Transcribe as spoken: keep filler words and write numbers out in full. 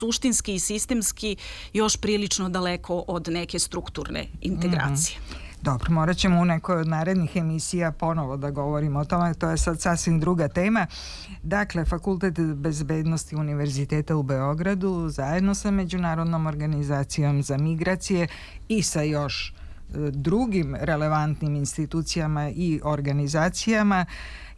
suštinski i sistemski još prilično daleko od neke strukturne integracije. Mm-hmm. Dobro, morat ćemo u nekoj od narednih emisija ponovo da govorimo o tome, to je sad sasvim druga tema. Dakle, Fakultet bezbednosti Univerziteta u Beogradu zajedno sa Međunarodnom organizacijom za migracije i sa još drugim relevantnim institucijama i organizacijama